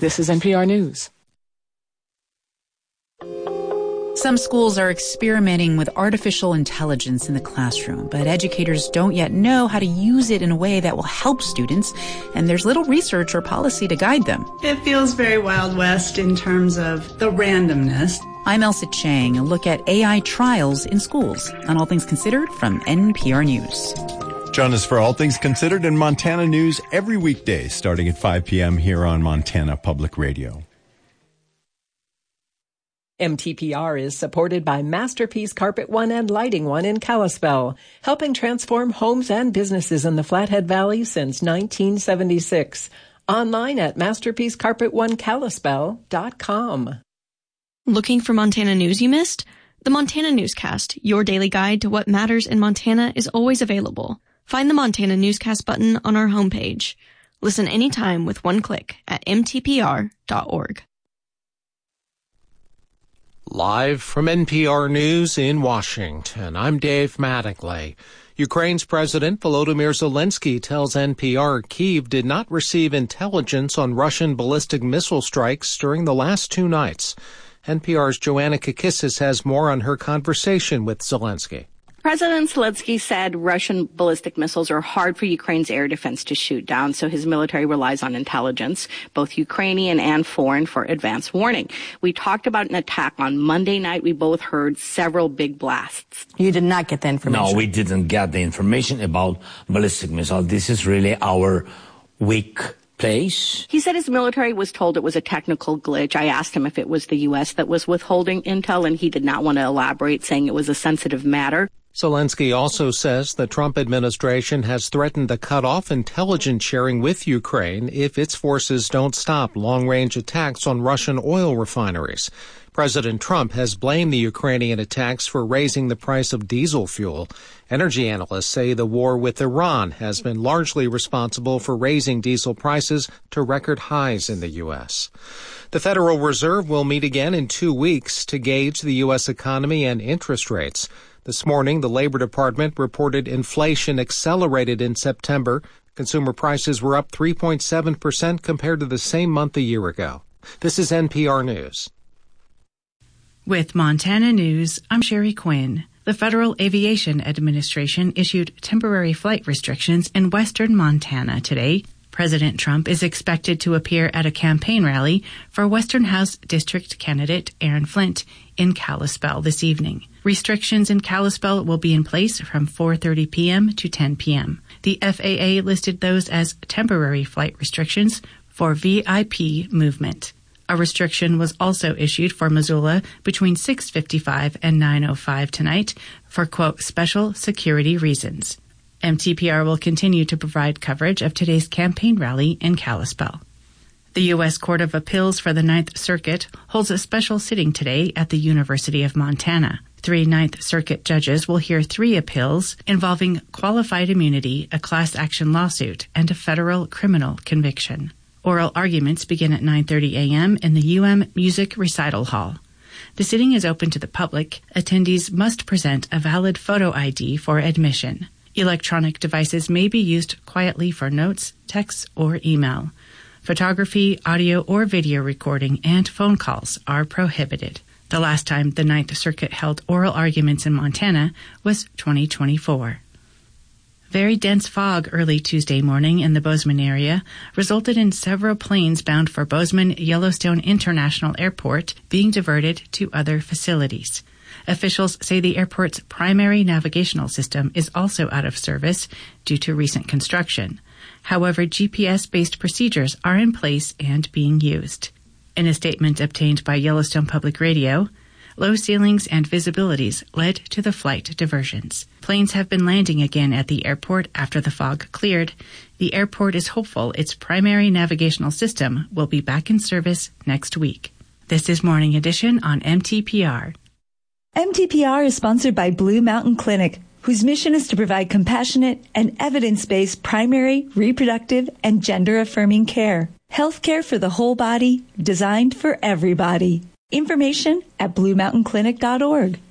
This is NPR News. Some schools are experimenting with artificial intelligence in the classroom, but educators don't yet know how to use it in a way that will help students, and there's little research or policy to guide them. It feels very Wild West in terms of the randomness. I'm Elsa Chang, a look at AI trials in schools on All Things Considered from NPR News. Join us for All Things Considered in Montana News every weekday starting at 5 p.m. here on Montana Public Radio. MTPR is supported by Masterpiece Carpet One and Lighting One in Kalispell, helping transform homes and businesses in the Flathead Valley since 1976. Online at masterpiececarpetoneKalispell.com. Looking for Montana news you missed? The Montana Newscast, your daily guide to what matters in Montana, is always available. Find the Montana Newscast button on our homepage. Listen anytime with one click at mtpr.org. Live from NPR News in Washington, I'm Dave Mattingly. Ukraine's President Volodymyr Zelensky tells NPR Kyiv did not receive intelligence on Russian ballistic missile strikes during the last 2 nights. NPR's Joanna Kakissis has more on her conversation with Zelensky. President Zelensky said Russian ballistic missiles are hard for Ukraine's air defense to shoot down, so his military relies on intelligence, both Ukrainian and foreign, for advance warning. We talked about an attack on Monday night. We both heard several big blasts. You did not get the information? No, we didn't get the information about ballistic missiles. This is really our weak place. He said his military was told it was a technical glitch. I asked him if it was the U.S. that was withholding intel, and he did not want to elaborate, saying it was a sensitive matter. Zelensky also says the Trump administration has threatened to cut off intelligence sharing with Ukraine if its forces don't stop long-range attacks on Russian oil refineries. President Trump has blamed the Ukrainian attacks for raising the price of diesel fuel. Energy analysts say the war with Iran has been largely responsible for raising diesel prices to record highs in the U.S. The Federal Reserve will meet again in 2 weeks to gauge the U.S. economy and interest rates. This morning, the Labor Department reported inflation accelerated in September. Consumer prices were up 3.7% compared to the same month a year ago. This is NPR News. With Montana News, I'm Sherry Quinn. The Federal Aviation Administration issued temporary flight restrictions in western Montana today. President Trump is expected to appear at a campaign rally for Western House District candidate Aaron Flint in Kalispell this evening. Restrictions in Kalispell will be in place from 4:30 p.m. to 10 p.m. The FAA listed those as temporary flight restrictions for VIP movement. A restriction was also issued for Missoula between 6:55 and 9:05 tonight for, quote, special security reasons. MTPR will continue to provide coverage of today's campaign rally in Kalispell. The U.S. Court of Appeals for the Ninth Circuit holds a special sitting today at the University of Montana. 3 Ninth Circuit judges will hear 3 appeals involving qualified immunity, a class action lawsuit, and a federal criminal conviction. Oral arguments begin at 9:30 a.m. in the Music Recital Hall. The sitting is open to the public. Attendees must present a valid photo ID for admission. Electronic devices may be used quietly for notes, texts, or email. Photography, audio, or video recording and phone calls are prohibited. The last time the Ninth Circuit held oral arguments in Montana was 2024. Very dense fog early Tuesday morning in the Bozeman area resulted in several planes bound for Bozeman Yellowstone International Airport being diverted to other facilities. Officials say the airport's primary navigational system is also out of service due to recent construction. However, GPS-based procedures are in place and being used. In a statement obtained by Yellowstone Public Radio, low ceilings and visibilities led to the flight diversions. Planes have been landing again at the airport after the fog cleared. The airport is hopeful its primary navigational system will be back in service next week. This is Morning Edition on MTPR. MTPR is sponsored by Blue Mountain Clinic, whose mission is to provide compassionate and evidence-based primary, reproductive, and gender-affirming care. Health care for the whole body, designed for everybody. Information at bluemountainclinic.org.